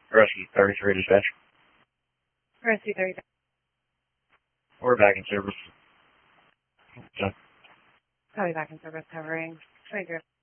Rescue 33 dispatch. Rescue 30. We're back in service. Copy back in service covering 23.